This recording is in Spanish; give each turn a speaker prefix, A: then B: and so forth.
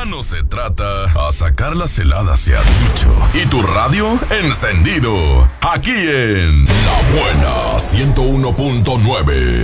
A: verano se trata, a sacar las heladas se ha dicho. Y tu radio encendido, aquí en La Buena 101.9.